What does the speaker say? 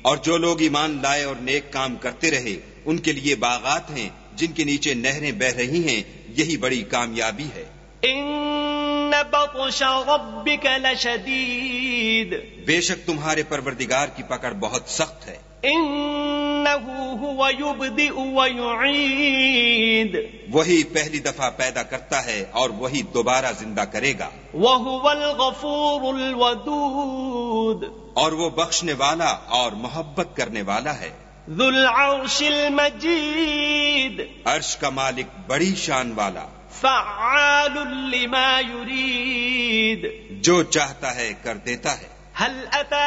और जो लोग ईमान लाए और नेक काम करते रहे उनके लिए बागात हैं जिनके नीचे नहरें बह रही हैं, यही बड़ी कामयाबी है। इन्न बत्श रब्बिक लशदीद, बेशक तुम्हारे परवरदिगार की पकड़ बहुत सख्त है। इन्नहु हुवा युब्दिउ व युईद, वही पहली दफा पैदा करता है और वही दोबारा जिंदा करेगा। व हुवल गफूरुल वदूद, और वो बख्शने वाला और मोहब्बत करने वाला है। ज़ुल अर्शिल मजीद, अर्श का मालिक बड़ी शान वाला। फ़अआलुल लिमा युरीद, जो चाहता है कर देता है। हल अता